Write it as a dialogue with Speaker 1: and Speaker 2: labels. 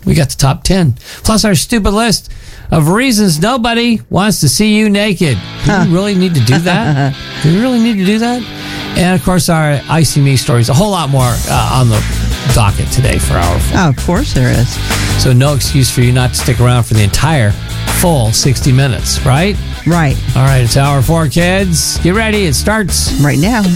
Speaker 1: We got the top 10. Plus our stupid list of reasons nobody wants to see you naked. Do we really need to do that? Do we really need to do that? And, of course, our Icy Me stories. A whole lot more on the docket today for Hour 4.
Speaker 2: Oh, of course there is.
Speaker 1: So no excuse for you not to stick around for the entire full 60 minutes, right?
Speaker 2: Right.
Speaker 1: All right, it's Hour 4, kids. Get ready. It starts
Speaker 2: right now.